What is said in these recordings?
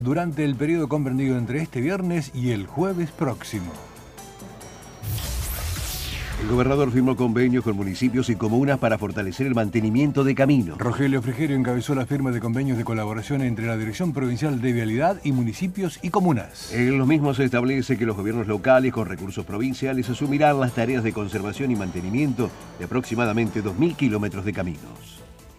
durante el periodo comprendido entre este viernes y el jueves próximo. El gobernador firmó convenios con municipios y comunas para fortalecer el mantenimiento de caminos. Rogelio Frigerio encabezó la firma de convenios de colaboración entre la Dirección Provincial de Vialidad y municipios y comunas. En los mismos se establece que los gobiernos locales con recursos provinciales asumirán las tareas de conservación y mantenimiento de aproximadamente 2.000 kilómetros de caminos.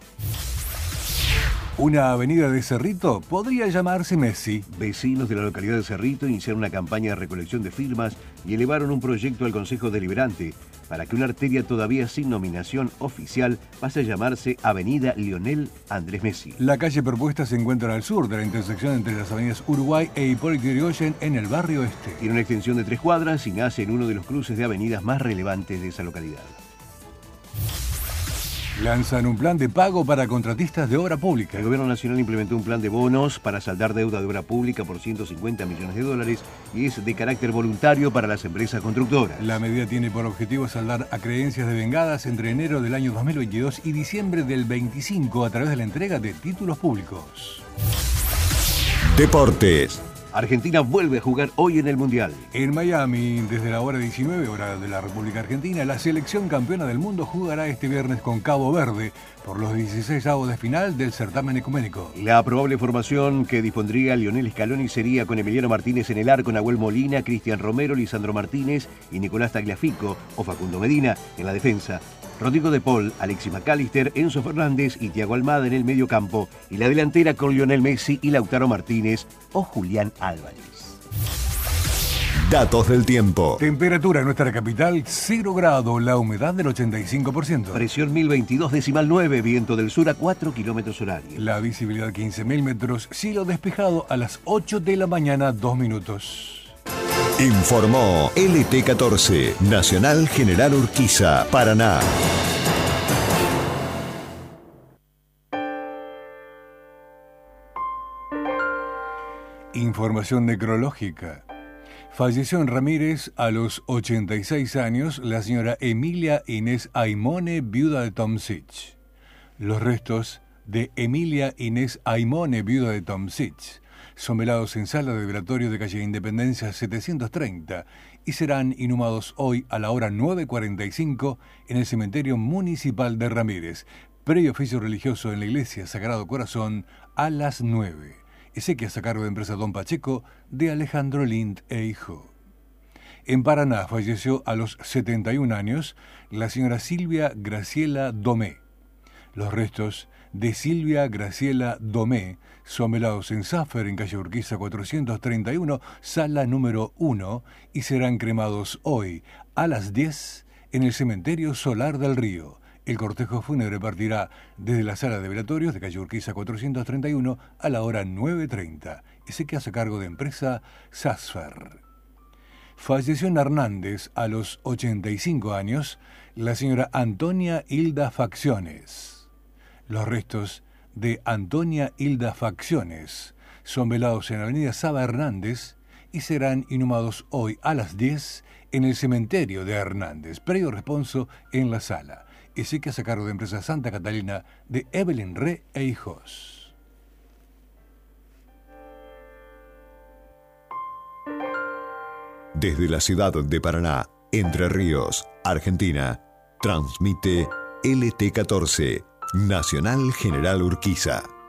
Una avenida de Cerrito podría llamarse Messi. Vecinos de la localidad de Cerrito iniciaron una campaña de recolección de firmas y elevaron un proyecto al Consejo Deliberante para que una arteria todavía sin nominación oficial pase a llamarse Avenida Lionel Andrés Messi. La calle propuesta se encuentra al sur de la intersección entre las avenidas Uruguay e Hipólito Yrigoyen en el barrio este. Tiene una extensión de 3 cuadras y nace en uno de los cruces de avenidas más relevantes de esa localidad. Lanzan un plan de pago para contratistas de obra pública. El Gobierno Nacional implementó un plan de bonos para saldar deuda de obra pública por 150 millones de dólares y es de carácter voluntario para las empresas constructoras. La medida tiene por objetivo saldar acreencias devengadas entre enero del año 2022 y diciembre del 25 a través de la entrega de títulos públicos. Deportes. Argentina vuelve a jugar hoy en el Mundial. En Miami, desde la hora 19, hora de la República Argentina, la selección campeona del mundo jugará este viernes con Cabo Verde por los 16avos de final del certamen ecuménico. La probable formación que dispondría Lionel Scaloni sería con Emiliano Martínez en el arco, Nahuel Molina, Cristian Romero, Lisandro Martínez y Nicolás Tagliafico o Facundo Medina en la defensa. Rodrigo de Paul, Alexis McAllister, Enzo Fernández y Thiago Almada en el medio campo y la delantera con Lionel Messi y Lautaro Martínez o Julián Álvarez. Datos del tiempo. Temperatura en nuestra capital, 0 grados, la humedad del 85%. Presión 1022,9, viento del sur a 4 kilómetros horarios. La visibilidad 15.000 metros, cielo despejado a las 8 de la mañana, 2 minutos. Informó LT14, Nacional General Urquiza, Paraná. Información necrológica. Falleció en Ramírez a los 86 años la señora Emilia Inés Aimone, viuda de Tom Sitch. Los restos de Emilia Inés Aimone, viuda de Tom Sitch, son velados en sala de velatorio de calle Independencia 730 y serán inhumados hoy a la hora 9:45 en el cementerio municipal de Ramírez, previo oficio religioso en la iglesia Sagrado Corazón a las 9. Exequias a cargo de empresa Don Pacheco de Alejandro Lind e hijo. En Paraná falleció a los 71 años la señora Silvia Graciela Domé. Los restos de Silvia Graciela Domé son velados en Safer, en calle Urquiza 431, sala número 1, y serán cremados hoy a las 10 en el cementerio Solar del Río. El cortejo fúnebre partirá desde la sala de velatorios de calle Urquiza 431 a la hora 9:30. Ese que hace cargo de empresa Sasfer. Falleció en Hernández a los 85 años la señora Antonia Hilda Facciones. Los restos de Antonia Hilda Facciones son velados en la avenida Saba Hernández y serán inhumados hoy a las 10 en el cementerio de Hernández, previo responso en la sala. Ese que hace cargo de empresa Santa Catalina de Evelyn Re e hijos. Desde la ciudad de Paraná, Entre Ríos, Argentina, transmite LT14, Nacional General Urquiza.